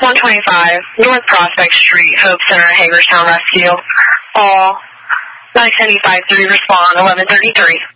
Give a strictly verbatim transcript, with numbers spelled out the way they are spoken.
one twenty-five North Prospect Street, Hope Center, Hagerstown Rescue. All nine seventy-five three respond, eleven thirty-three.